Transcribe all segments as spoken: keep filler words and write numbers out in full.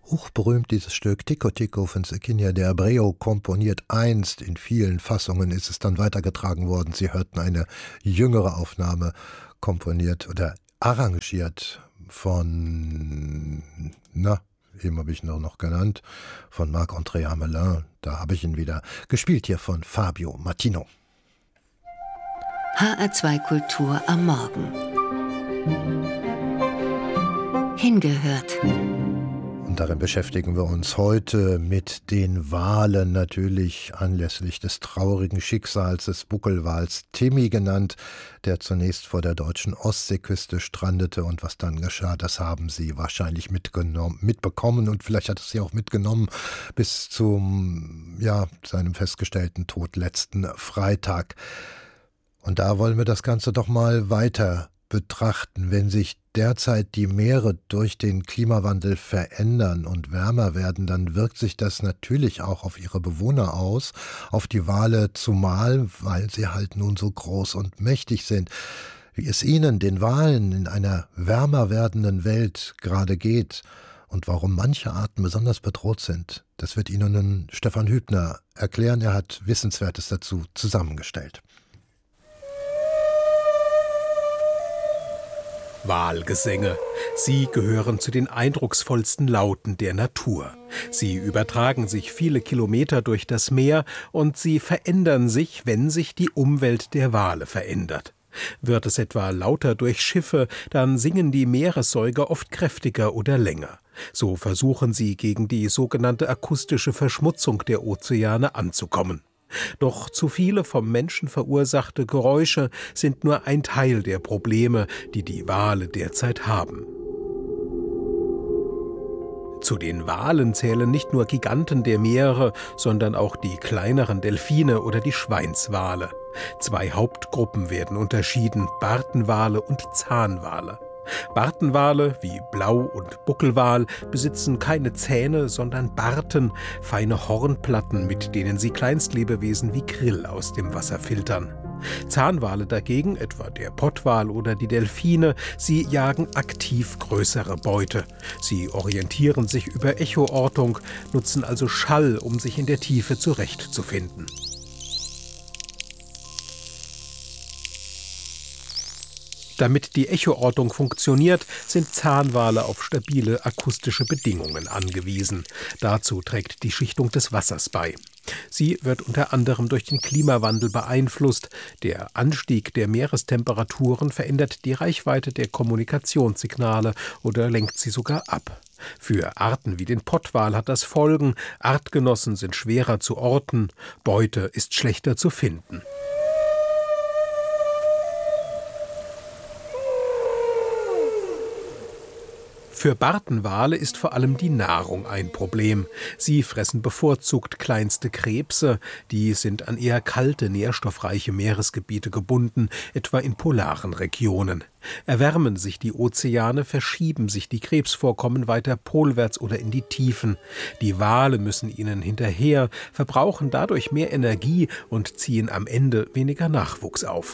Hochberühmt dieses Stück Tico Tico von Zequinia de Abreu, komponiert einst. In vielen Fassungen ist es dann weitergetragen worden. Sie hörten eine jüngere Aufnahme, komponiert oder arrangiert von, na, eben habe ich ihn noch genannt, von Marc-André Hamelin. Da habe ich ihn wieder gespielt hier von Fabio Martino. H R zwei Kultur am Morgen. Hingehört. Und darin beschäftigen wir uns heute mit den Walen, natürlich anlässlich des traurigen Schicksals des Buckelwals Timmy genannt, der zunächst vor der deutschen Ostseeküste strandete. Und was dann geschah, das haben Sie wahrscheinlich mitgenommen, mitbekommen und vielleicht hat es Sie auch mitgenommen bis zum, ja, seinem festgestellten Tod letzten Freitag. Und da wollen wir das Ganze doch mal weiter betrachten. Wenn sich derzeit die Meere durch den Klimawandel verändern und wärmer werden, dann wirkt sich das natürlich auch auf ihre Bewohner aus, auf die Wale zumal, weil sie halt nun so groß und mächtig sind. Wie es ihnen, den Walen, in einer wärmer werdenden Welt gerade geht und warum manche Arten besonders bedroht sind, das wird Ihnen nun Stefan Hübner erklären. Er hat Wissenswertes dazu zusammengestellt. Walgesänge. Sie gehören zu den eindrucksvollsten Lauten der Natur. Sie übertragen sich viele Kilometer durch das Meer und sie verändern sich, wenn sich die Umwelt der Wale verändert. Wird es etwa lauter durch Schiffe, dann singen die Meeressäuger oft kräftiger oder länger. So versuchen sie, gegen die sogenannte akustische Verschmutzung der Ozeane anzukommen. Doch zu viele vom Menschen verursachte Geräusche sind nur ein Teil der Probleme, die die Wale derzeit haben. Zu den Walen zählen nicht nur Giganten der Meere, sondern auch die kleineren Delfine oder die Schweinswale. Zwei Hauptgruppen werden unterschieden: Bartenwale und Zahnwale. Bartenwale wie Blau- und Buckelwal besitzen keine Zähne, sondern Barten, feine Hornplatten, mit denen sie Kleinstlebewesen wie Krill aus dem Wasser filtern. Zahnwale dagegen, etwa der Pottwal oder die Delfine, sie jagen aktiv größere Beute. Sie orientieren sich über Echoortung, nutzen also Schall, um sich in der Tiefe zurechtzufinden. Damit die Echoortung funktioniert, sind Zahnwale auf stabile akustische Bedingungen angewiesen. Dazu trägt die Schichtung des Wassers bei. Sie wird unter anderem durch den Klimawandel beeinflusst. Der Anstieg der Meerestemperaturen verändert die Reichweite der Kommunikationssignale oder lenkt sie sogar ab. Für Arten wie den Pottwal hat das Folgen: Artgenossen sind schwerer zu orten, Beute ist schlechter zu finden. Für Bartenwale ist vor allem die Nahrung ein Problem. Sie fressen bevorzugt kleinste Krebse, die sind an eher kalte, nährstoffreiche Meeresgebiete gebunden, etwa in polaren Regionen. Erwärmen sich die Ozeane, verschieben sich die Krebsvorkommen weiter polwärts oder in die Tiefen. Die Wale müssen ihnen hinterher, verbrauchen dadurch mehr Energie und ziehen am Ende weniger Nachwuchs auf.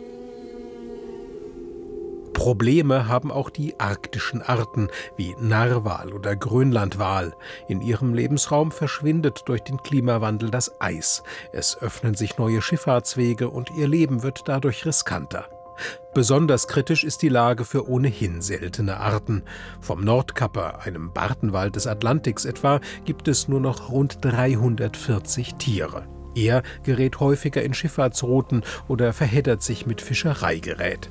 Probleme haben auch die arktischen Arten wie Narwal oder Grönlandwal. In ihrem Lebensraum verschwindet durch den Klimawandel das Eis. Es öffnen sich neue Schifffahrtswege und ihr Leben wird dadurch riskanter. Besonders kritisch ist die Lage für ohnehin seltene Arten. Vom Nordkapper, einem Bartenwal des Atlantiks etwa, gibt es nur noch rund dreihundertvierzig Tiere. Er gerät häufiger in Schifffahrtsrouten oder verheddert sich mit Fischereigerät.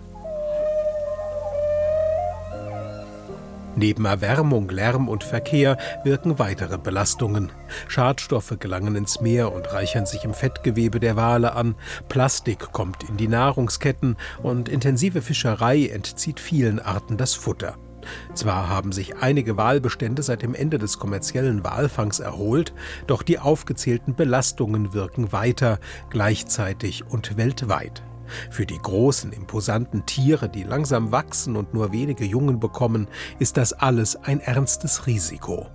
Neben Erwärmung, Lärm und Verkehr wirken weitere Belastungen. Schadstoffe gelangen ins Meer und reichern sich im Fettgewebe der Wale an. Plastik kommt in die Nahrungsketten und intensive Fischerei entzieht vielen Arten das Futter. Zwar haben sich einige Walbestände seit dem Ende des kommerziellen Walfangs erholt, doch die aufgezählten Belastungen wirken weiter, gleichzeitig und weltweit. Für die großen, imposanten Tiere, die langsam wachsen und nur wenige Jungen bekommen, ist das alles ein ernstes Risiko.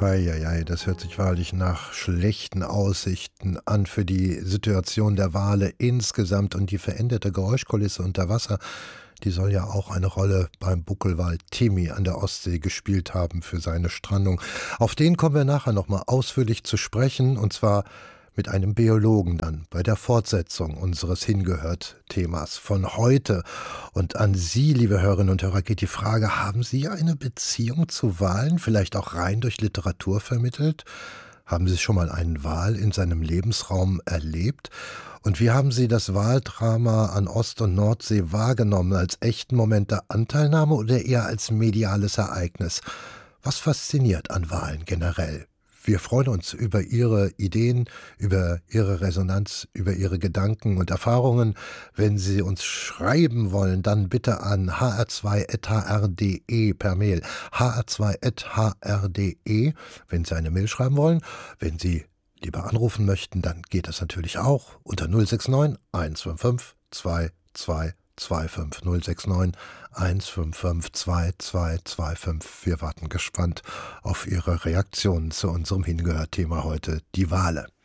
Eieiei, das hört sich wahrlich nach schlechten Aussichten an für die Situation der Wale insgesamt, und die veränderte Geräuschkulisse unter Wasser, die soll ja auch eine Rolle beim Buckelwal Timmy an der Ostsee gespielt haben für seine Strandung. Auf den kommen wir nachher nochmal ausführlich zu sprechen, und zwar mit einem Biologen dann bei der Fortsetzung unseres Hingehört-Themas von heute. Und an Sie, liebe Hörerinnen und Hörer, geht die Frage: Haben Sie eine Beziehung zu Walen, vielleicht auch rein durch Literatur vermittelt? Haben Sie schon mal einen Wal in seinem Lebensraum erlebt? Und wie haben Sie das Waldrama an Ost- und Nordsee wahrgenommen? Als echten Moment der Anteilnahme oder eher als mediales Ereignis? Was fasziniert an Walen generell? Wir freuen uns über Ihre Ideen, über Ihre Resonanz, über Ihre Gedanken und Erfahrungen. Wenn Sie uns schreiben wollen, dann bitte an h r zwei at h r punkt d e per Mail. h r zwei at h r punkt d e, wenn Sie eine Mail schreiben wollen. Wenn Sie lieber anrufen möchten, dann geht das natürlich auch unter null sechs neun eins fünf fünf zwei zwei zwei fünf null sechs neun eins fünf fünf zwei zwei zwei fünf. Wir warten gespannt auf Ihre Reaktionen zu unserem Hingehört-Thema heute, die Wale.